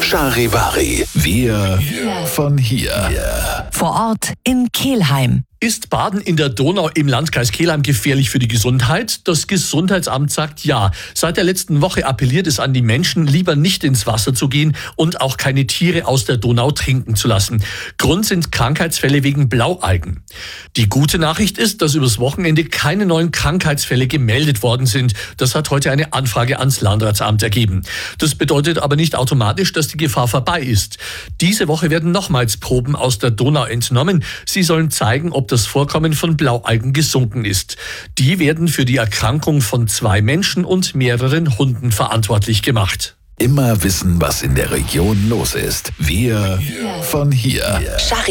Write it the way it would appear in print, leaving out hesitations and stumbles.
Charivari. Wir von hier. Vor Ort in Kelheim. Ist Baden in der Donau im Landkreis Kelheim gefährlich für die Gesundheit? Das Gesundheitsamt sagt ja. Seit der letzten Woche appelliert es an die Menschen, lieber nicht ins Wasser zu gehen und auch keine Tiere aus der Donau trinken zu lassen. Grund sind Krankheitsfälle wegen Blaualgen. Die gute Nachricht ist, dass übers Wochenende keine neuen Krankheitsfälle gemeldet worden sind. Das hat heute eine Anfrage ans Landratsamt ergeben. Das bedeutet aber nicht automatisch, dass die Gefahr vorbei ist. Diese Woche werden nochmals Proben aus der Donau entnommen. Sie sollen zeigen, ob das Vorkommen von Blaualgen gesunken ist. Die werden für die Erkrankung von 2 Menschen und mehreren Hunden verantwortlich gemacht. Immer wissen, was in der Region los ist. Wir von hier.